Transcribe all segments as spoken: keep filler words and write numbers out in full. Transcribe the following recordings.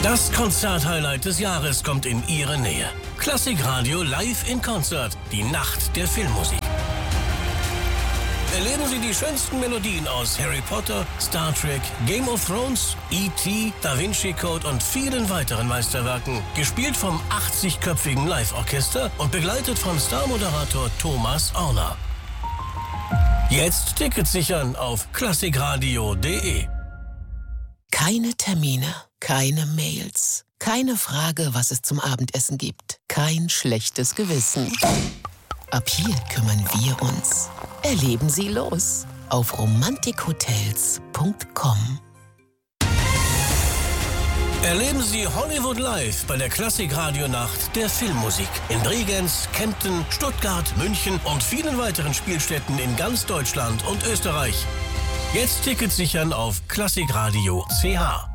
Das Konzert-Highlight des Jahres kommt in Ihre Nähe. Klassikradio live in Konzert, die Nacht der Filmmusik. Erleben Sie die schönsten Melodien aus Harry Potter, Star Trek, Game of Thrones, E T, Da Vinci Code und vielen weiteren Meisterwerken. Gespielt vom achtzigköpfigen Live-Orchester und begleitet von Star-Moderator Thomas Auner. Jetzt Tickets sichern auf klassikradio punkt de. Keine Termine, keine Mails, keine Frage, was es zum Abendessen gibt. Kein schlechtes Gewissen. Ab hier kümmern wir uns. Erleben Sie los auf romantikhotels punkt com. Erleben Sie Hollywood live bei der Klassik-Radio-Nacht der Filmmusik in Bregenz, Kempten, Stuttgart, München und vielen weiteren Spielstätten in ganz Deutschland und Österreich. Jetzt Tickets sichern auf klassikradio punkt c h.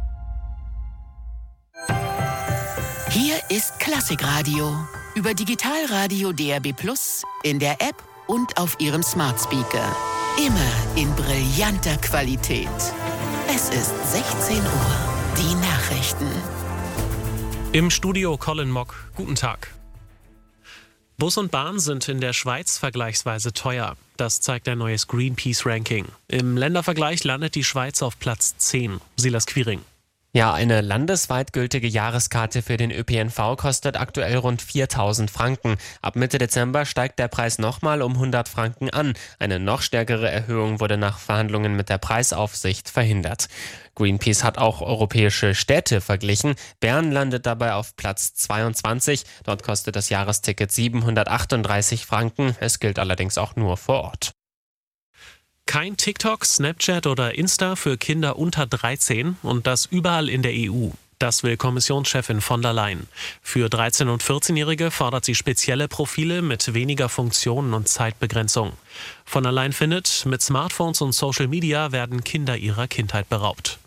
Hier ist Klassikradio über Digitalradio D A B plus, in der App und auf Ihrem Smart Speaker. Immer in brillanter Qualität. Es ist sechzehn Uhr. Die Nachrichten. Im Studio Colin Mock. Guten Tag. Bus und Bahn sind in der Schweiz vergleichsweise teuer. Das zeigt ein neues Greenpeace-Ranking. Im Ländervergleich landet die Schweiz auf Platz zehn. Silas Quiring. Ja, eine landesweit gültige Jahreskarte für den Ö P N V kostet aktuell rund viertausend Franken. Ab Mitte Dezember steigt der Preis nochmal um hundert Franken an. Eine noch stärkere Erhöhung wurde nach Verhandlungen mit der Preisaufsicht verhindert. Greenpeace hat auch europäische Städte verglichen. Bern landet dabei auf Platz zweiundzwanzig. Dort kostet das Jahresticket siebenhundertachtunddreißig Franken. Es gilt allerdings auch nur vor Ort. Kein TikTok, Snapchat oder Insta für Kinder unter dreizehn und das überall in der E U. Das will Kommissionschefin von der Leyen. Für dreizehn- und vierzehnjährige fordert sie spezielle Profile mit weniger Funktionen und Zeitbegrenzung. Von der Leyen findet, mit Smartphones und Social Media werden Kinder ihrer Kindheit beraubt.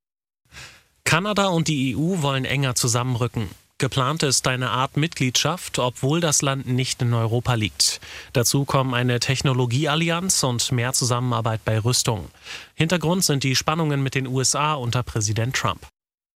Kanada und die E U wollen enger zusammenrücken. Geplant ist eine Art Mitgliedschaft, obwohl das Land nicht in Europa liegt. Dazu kommen eine Technologieallianz und mehr Zusammenarbeit bei Rüstung. Hintergrund sind die Spannungen mit den U S A unter Präsident Trump.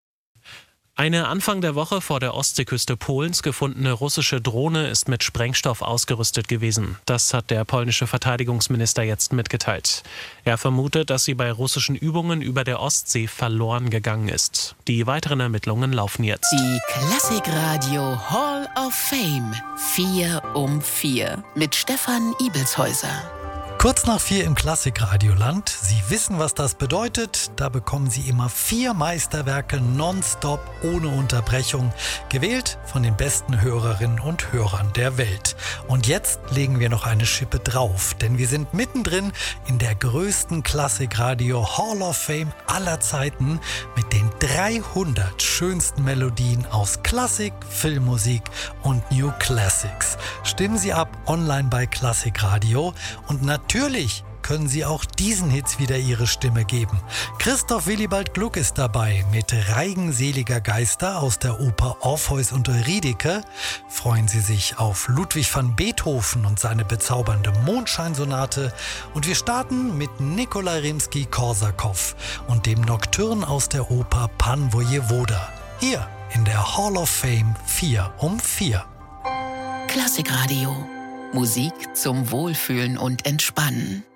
Eine Anfang der Woche vor der Ostseeküste Polens gefundene russische Drohne ist mit Sprengstoff ausgerüstet gewesen. Das hat der polnische Verteidigungsminister jetzt mitgeteilt. Er vermutet, dass sie bei russischen Übungen über der Ostsee verloren gegangen ist. Die weiteren Ermittlungen laufen jetzt. Die Klassikradio Hall of Fame. Vier um vier mit Stefan Ibelshäuser. Kurz nach vier im Klassikradioland. Sie wissen, was das bedeutet. Da bekommen Sie immer vier Meisterwerke nonstop, ohne Unterbrechung, gewählt von den besten Hörerinnen und Hörern der Welt. Und jetzt legen wir noch eine Schippe drauf, denn wir sind mittendrin in der größten Klassikradio Hall of Fame aller Zeiten mit den dreihundert schönsten Melodien aus Klassik, Filmmusik und New Classics. Stimmen Sie ab online bei Klassikradio und natürlich Natürlich können Sie auch diesen Hits wieder Ihre Stimme geben. Christoph Willibald Gluck ist dabei mit Reigen seliger Geister aus der Oper Orpheus und Eurydike. Freuen Sie sich auf Ludwig van Beethoven und seine bezaubernde Mondscheinsonate. Und wir starten mit Nikolai Rimski-Korsakow und dem Nocturne aus der Oper Pan Wojewoda. Hier in der Hall of Fame vier um vier. Klassikradio. Musik zum Wohlfühlen und Entspannen.